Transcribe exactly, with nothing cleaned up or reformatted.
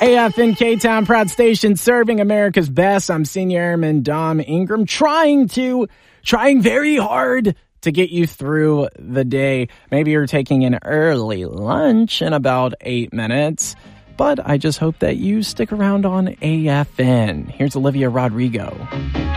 A F N K-Town, proud station serving America's best. I'm Senior Airman Dom Ingram, trying to, trying very hard to get you through the day. Maybe you're taking an early lunch in about eight minutes, but I just hope that you stick around on A F N. Here's Olivia Rodrigo.